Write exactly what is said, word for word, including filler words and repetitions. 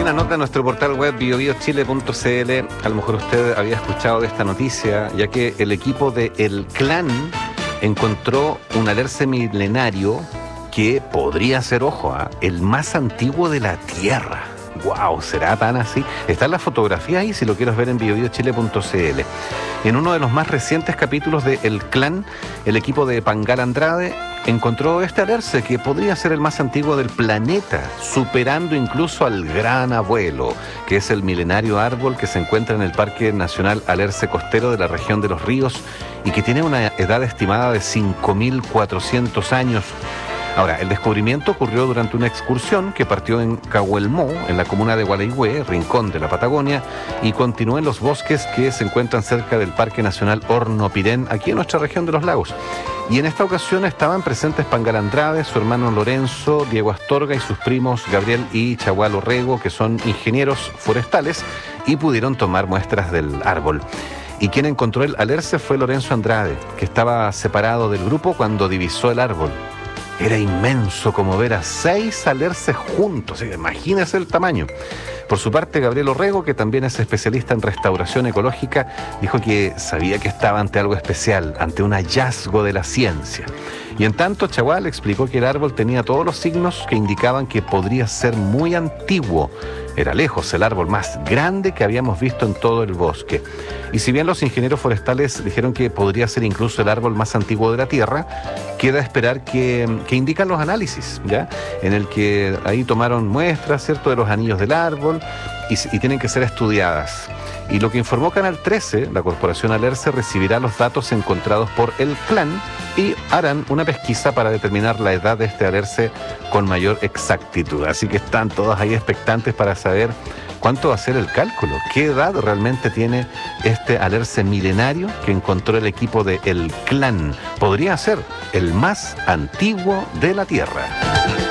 una nota en nuestro portal web bio bio chile punto c l. A lo mejor usted había escuchado de esta noticia, ya que el equipo de El Clan encontró un alerce milenario que podría ser, ojo, ¿eh? el más antiguo de la Tierra. ¡Wow! ¿Será tan así? Está en la fotografía ahí si lo quieres ver en bio bio chile punto c l. En uno de los más recientes capítulos de El Clan, el equipo de Pangal Andrade encontró este alerce que podría ser el más antiguo del planeta, superando incluso al gran abuelo, que es el milenario árbol que se encuentra en el Parque Nacional Alerce Costero de la región de Los Ríos y que tiene una edad estimada de cinco mil cuatrocientos años. Ahora, el descubrimiento ocurrió durante una excursión que partió en Cahuelmó, en la comuna de Gualeguay, rincón de la Patagonia, y continuó en los bosques que se encuentran cerca del Parque Nacional Hornopirén, aquí en nuestra región de los lagos. Y en esta ocasión estaban presentes Pangal Andrade, su hermano Lorenzo, Diego Astorga y sus primos Gabriel y Chagual Orrego, que son ingenieros forestales, y pudieron tomar muestras del árbol. Y quien encontró el alerce fue Lorenzo Andrade, que estaba separado del grupo cuando divisó el árbol. Era inmenso, como ver a seis alerces juntos, imagínese el tamaño. Por su parte, Gabriel Orrego, que también es especialista en restauración ecológica, dijo que sabía que estaba ante algo especial, ante un hallazgo de la ciencia. Y en tanto, Chagual explicó que el árbol tenía todos los signos que indicaban que podría ser muy antiguo. Era lejos el árbol más grande que habíamos visto en todo el bosque. Y si bien los ingenieros forestales dijeron que podría ser incluso el árbol más antiguo de la Tierra, queda esperar que, que indican los análisis, ¿ya? En el que ahí tomaron muestras, ¿cierto?, de los anillos del árbol y, y tienen que ser estudiadas. Y lo que informó Canal trece, la Corporación Alerce recibirá los datos encontrados por El Clan y harán una pesquisa para determinar la edad de este alerce con mayor exactitud. Así que están todos ahí expectantes para saber cuánto va a ser el cálculo, qué edad realmente tiene este alerce milenario que encontró el equipo de El Clan. Podría ser el más antiguo de la Tierra.